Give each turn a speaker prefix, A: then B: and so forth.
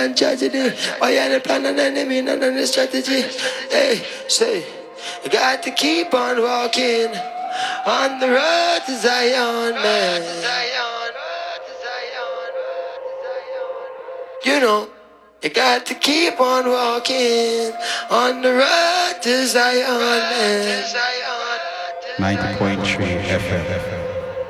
A: and tragedy. Why are the plan and enemy and the strategy? Hey, say, you got to keep on walking on the road to Zion, man. You know, you got to keep on walking on the road to Zion, man.
B: 90.3 FM.